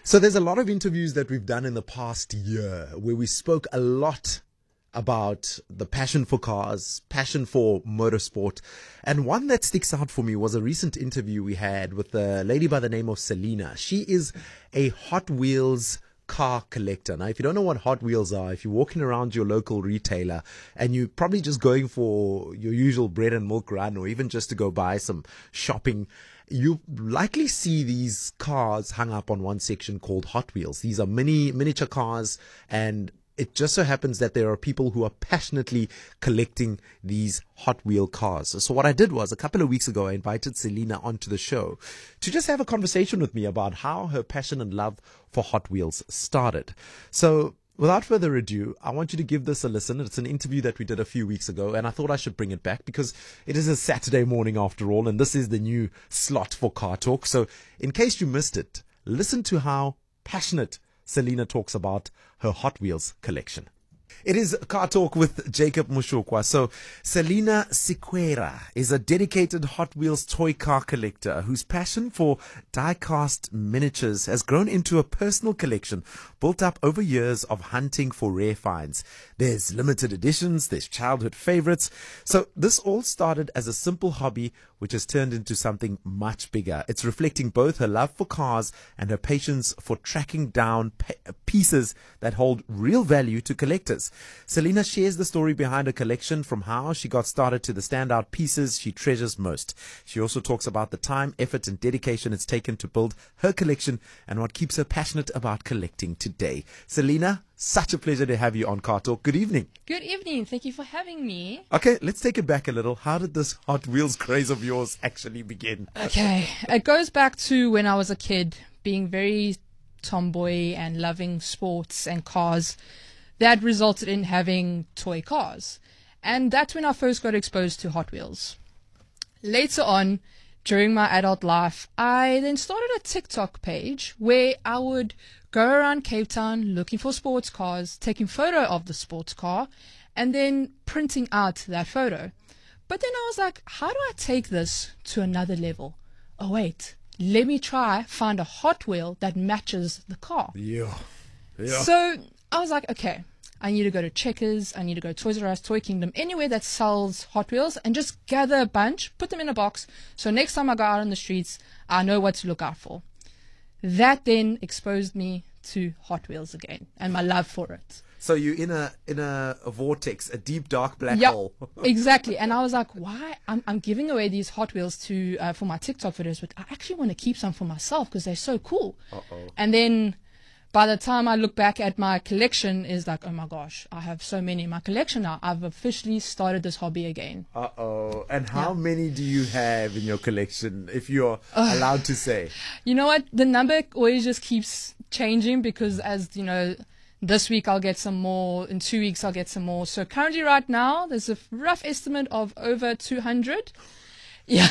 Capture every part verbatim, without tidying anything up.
So there's a lot of interviews that we've done in the past year where we spoke a lot about the passion for cars, passion for motorsport. And one that sticks out for me was a recent interview we had with a lady by the name of Selena. She is a Hot Wheels car collector. Now, if you don't know what Hot Wheels are, if you're walking around your local retailer and you're probably just going for your usual bread and milk run or even just to go buy some shopping, you likely see these cars hung up on one section called Hot Wheels. These are mini miniature cars, and it just so happens that there are people who are passionately collecting these Hot Wheel cars. So what I did was, a couple of weeks ago, I invited Selena onto the show to just have a conversation with me about how her passion and love for Hot Wheels started. So without further ado, I want you to give this a listen. It's an interview that we did a few weeks ago, and I thought I should bring it back because it is a Saturday morning after all, and this is the new slot for Car Talk. So in case you missed it, listen to how passionate Selena talks about her Hot Wheels collection. It is Car Talk with Jacob Mushokwa. So Selena Siqueira is a dedicated Hot Wheels toy car collector whose passion for die-cast miniatures has grown into a personal collection built up over years of hunting for rare finds. There's limited editions, there's childhood favorites. So this all started as a simple hobby which has turned into something much bigger. It's reflecting both her love for cars and her patience for tracking down pieces that hold real value to collectors. Selena shares the story behind her collection, from how she got started to the standout pieces she treasures most. She also talks about the time, effort and dedication it's taken to build her collection and what keeps her passionate about collecting today. Selena, such a pleasure to have you on Car Talk. Good evening. Good evening. Thank you for having me. Okay, let's take it back a little. How did this Hot Wheels craze of yours actually begin? Okay, it goes back to when I was a kid, being very tomboy and loving sports and cars. That resulted in having toy cars. And that's when I first got exposed to Hot Wheels. Later on, during my adult life, I then started a TikTok page where I would go around Cape Town looking for sports cars, taking photo of the sports car, and then printing out that photo. But then I was like, how do I take this to another level? Oh wait, let me try find a Hot Wheel that matches the car. Yeah. Yeah. So I was like, okay, I need to go to Checkers, I need to go to Toys R Us, Toy Kingdom, anywhere that sells Hot Wheels, and just gather a bunch, put them in a box, so next time I go out on the streets, I know what to look out for. That then exposed me to Hot Wheels again, and my love for it. So you're in a in a, a vortex, a deep dark black yep, hole. Exactly. And I was like, why? I'm I'm giving away these Hot Wheels to uh, for my TikTok videos, but I actually want to keep some for myself because they're so cool. Uh-oh. And then by the time I look back at my collection, is like, oh my gosh, I have so many in my collection now. I've officially started this hobby again. Uh-oh. And how yeah. many do you have in your collection, if you're uh, allowed to say? You know what? The number always just keeps changing because, as you know, this week I'll get some more. In two weeks I'll get some more. So currently right now, there's a rough estimate of over two hundred. Yeah.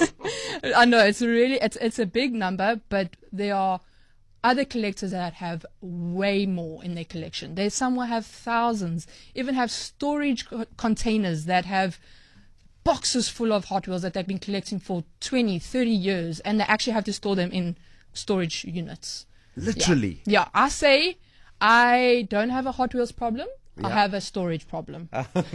I know, it's really, it's, it's a big number, but there are other collectors that have way more in their collection. There's some will have thousands, even have storage co- containers that have boxes full of Hot Wheels that they've been collecting for twenty, thirty years, and they actually have to store them in storage units. Literally? Yeah, yeah. I say I don't have a Hot Wheels problem. Yeah. I have a storage problem.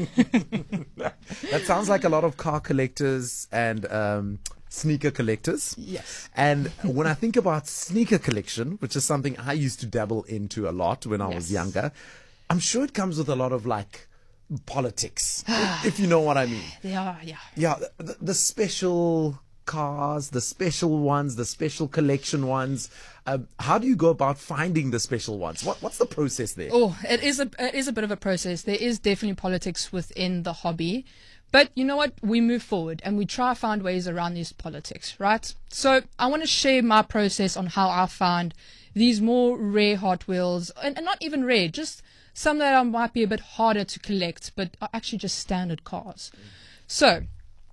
That sounds like a lot of car collectors and um, sneaker collectors. Yes. And when I think about sneaker collection, which is something I used to dabble into a lot when I yes. was younger, I'm sure it comes with a lot of like politics, if you know what I mean. They are, yeah. Yeah, the, the special cars, the special ones, the special collection ones. Um, how do you go about finding the special ones? What What's the process there? Oh, it is a it is a bit of a process. There is definitely politics within the hobby. But you know what? We move forward and we try to find ways around these politics, right? So I want to share my process on how I found these more rare Hot Wheels, and, and not even rare, just some that are, might be a bit harder to collect, but are actually just standard cars. Mm. So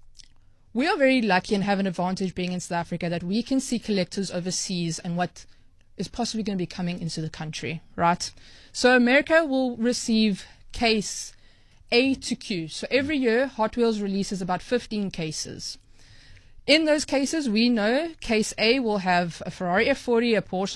we are very lucky and have an advantage being in South Africa that we can see collectors overseas and what is possibly going to be coming into the country, right? So America will receive case A to Q. So every year, Hot Wheels releases about fifteen cases. In those cases, we know case A will have a Ferrari F forty, a Porsche